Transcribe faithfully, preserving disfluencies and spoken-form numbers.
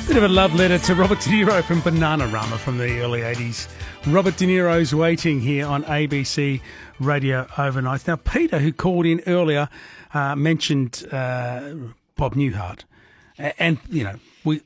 Bit of a love letter to Robert De Niro from Bananarama from the early eighties. Robert De Niro's Waiting here on A B C Radio Overnight. Now, Peter, who called in earlier, uh, mentioned uh, Bob Newhart. And, you know, we